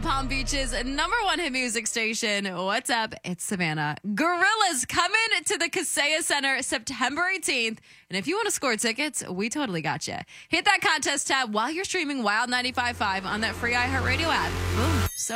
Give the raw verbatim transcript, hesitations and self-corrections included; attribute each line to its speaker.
Speaker 1: Palm Beach's number one hit music station. What's up? It's Savannah. Gorillas coming to the Kaseya Center September eighteenth. And if you want to score tickets, we totally got you. Hit that contest tab while you're streaming Wild ninety-five point five on that free iHeartRadio app. Boom. So